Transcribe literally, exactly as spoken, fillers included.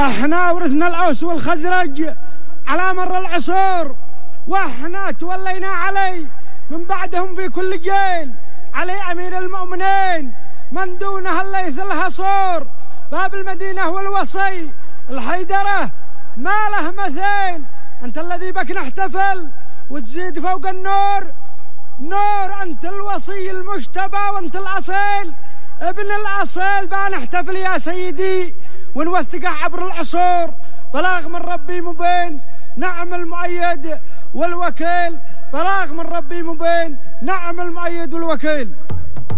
احنا ورثنا الأوس والخزرج على مر العصور، واحنا تولينا علي من بعدهم في كل جيل. علي أمير المؤمنين من دونه الليث الهصور، باب المدينة والوصي الحيدرة ما له مثيل. أنت الذي بك نحتفل وتزيد فوق النور نور، أنت الوصي المجتبى وأنت الأصيل ابن الأصيل. بنحتفل يا سيدي ونوثقه عبر العصور، بلاغ من ربي مبين نعم المؤيد والوكيل، بلاغ من ربي مبين نعم المؤيد والوكيل.